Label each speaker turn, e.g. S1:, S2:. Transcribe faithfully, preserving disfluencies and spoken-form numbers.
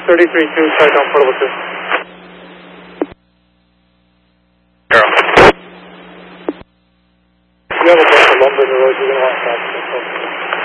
S1: thirty-three two, start down portable two.
S2: Zero.
S1: You have a bunch of lumber in the road, you're going to want to stop.